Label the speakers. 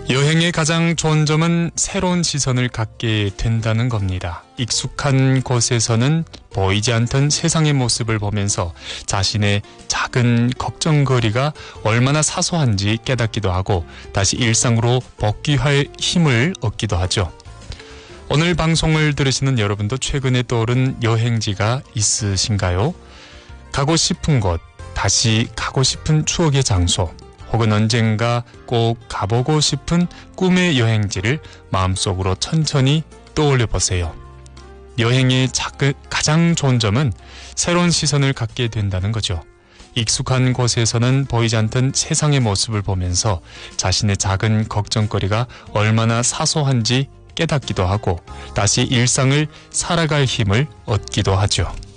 Speaker 1: 여행의 가장 좋은 점은 새로운 시선을 갖게 된다는 겁니다. 익숙한 곳에서는 보이지 않던 세상의 모습을 보면서 자신의 작은 걱정거리가 얼마나 사소한지 깨닫기도 하고 다시 일상으로 복귀할 힘을 얻기도 하죠. 오늘 방송을 들으시는 여러분도 최근에 떠오른 여행지가 있으신가요? 가고 싶은 곳, 다시 가고 싶은 추억의 장소, 혹은 언젠가 꼭 가보고 싶은 꿈의 여행지를 마음속으로 천천히 떠올려 보세요. 여행의 가장 좋은 점은 새로운 시선을 갖게 된다는 거죠. 익숙한 곳에서는 보이지 않던 세상의 모습을 보면서 자신의 작은 걱정거리가 얼마나 사소한지 깨닫기도 하고 다시 일상을 살아갈 힘을 얻기도 하죠.